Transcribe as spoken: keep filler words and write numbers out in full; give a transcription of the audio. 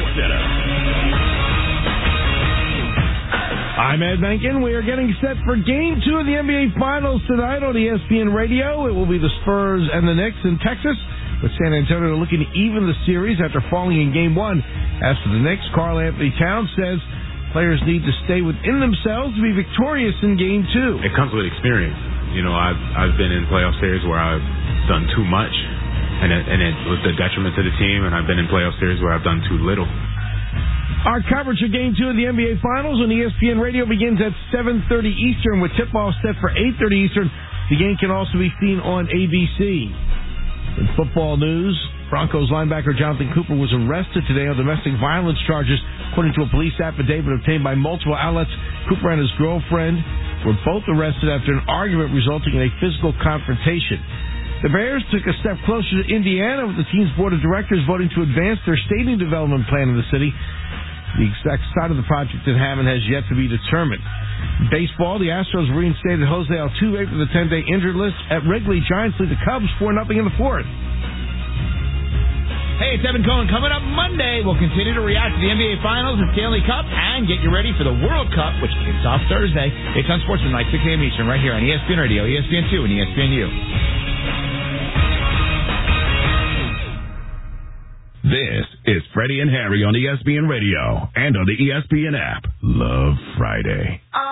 Sports Center. I'm Ed Menken. We are getting set for Game two of the N B A Finals tonight on E S P N Radio. It will be the Spurs and the Knicks in Texas, with San Antonio looking to even the series after falling in Game one. As for the Knicks, Karl Anthony Towns says players need to stay within themselves to be victorious in Game two. It comes with experience. You know, I've I've been in playoff series where I've done too much, and it, and it was the detriment to the team, and I've been in playoff series where I've done too little. Our coverage of Game two of the N B A Finals on E S P N Radio begins at seven thirty Eastern, with tip-off set for eight thirty Eastern. The game can also be seen on A B C. In football news, Broncos linebacker Jonathan Cooper was arrested today on domestic violence charges. According to a police affidavit obtained by multiple outlets, Cooper and his girlfriend were both arrested after an argument resulting in a physical confrontation. The Bears took a step closer to Indiana, with the team's board of directors voting to advance their stadium development plan in the city. The exact side of the project in Hammond has yet to be determined. Baseball, the Astros reinstated Jose Altuve for the ten-day injured list at Wrigley. Giants lead the Cubs four nothing in the fourth. Hey, it's Evan Cohen. Coming up Monday, we'll continue to react to the N B A Finals and Stanley Cup and get you ready for the World Cup, which kicks off Thursday. It's on Sports Tonight, six a.m. Eastern, right here on E S P N Radio, E S P N two, and E S P N U. This is Freddie and Harry on E S P N Radio and on the E S P N app. Love Friday.